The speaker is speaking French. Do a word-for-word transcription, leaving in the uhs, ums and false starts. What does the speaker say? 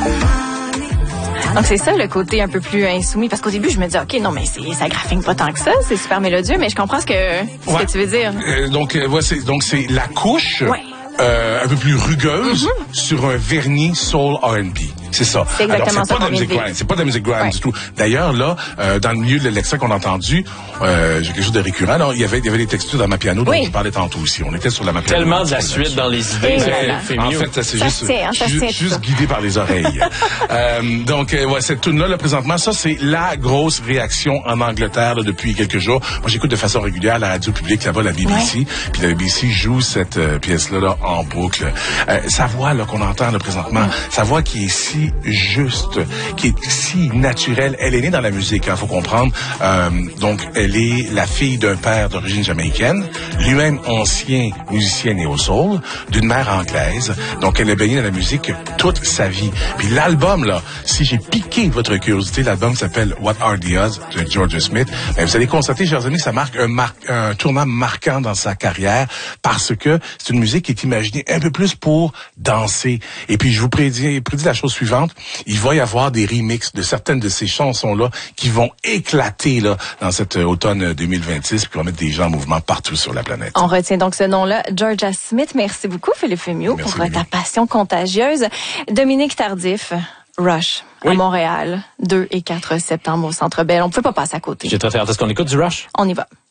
Donc c'est ça le côté un peu plus insoumis, parce qu'au début je me dis ok non mais c'est ça graffine pas tant que ça, c'est super mélodieux, mais je comprends ce que ce ouais. que tu veux dire. Euh, donc euh, ouais, c'est donc c'est la couche. Ouais. Euh, un peu plus rugueuse mm-hmm. sur un vernis soul R and B. C'est ça. C'est exactement Alors, c'est ça pas de la musique grind. grind. C'est pas de la musique grind ouais. du tout. D'ailleurs, là, euh, dans le milieu de l'extrait qu'on a entendu, euh, j'ai quelque chose de récurrent. Alors, il y avait, il y avait des textures dans ma piano dont oui. je parlais tantôt aussi. On était sur la ma piano. Tellement de la suite dans les idées. C'est en fait, c'est ça juste, tient, ça ju- tient juste guidé par les oreilles. euh, donc, euh, ouais, cette tune-là, là, présentement, ça, c'est la grosse réaction en Angleterre là, depuis quelques jours. Moi, j'écoute de façon régulière la radio publique là-bas, la B B C. Ouais. Puis la B B C joue cette euh, pièce-là là, en boucle. Euh, sa voix là qu'on entend là, présentement, mm. sa voix qui est si juste, qui est si naturelle. Elle est née dans la musique, il hein, faut comprendre. Euh, donc, elle est la fille d'un père d'origine jamaïcaine, lui-même ancien musicien néo-soul, d'une mère anglaise. Donc, elle a baigné dans la musique toute sa vie. Puis l'album, là, si j'ai piqué votre curiosité, l'album s'appelle What Are the Odds de Georgia Smith. Ben, vous allez constater, chers amis, ça marque un, mar- un tournant marquant dans sa carrière parce que c'est une musique qui est imaginée un peu plus pour danser. Et puis, je vous prédis, prédis la chose suivante. Il va y avoir des remixes de certaines de ces chansons-là qui vont éclater là dans cet automne deux mille vingt-six puis qui vont mettre des gens en mouvement partout sur la planète. On retient donc ce nom-là, Georgia Smith. Merci beaucoup, Philippe Fémiot, pour Mimi. Ta passion contagieuse. Dominique Tardif, Rush, oui. à Montréal, deux et quatre septembre au Centre Bell. On ne peut pas passer à côté. J'ai très hâte. Est-ce qu'on écoute du Rush? On y va.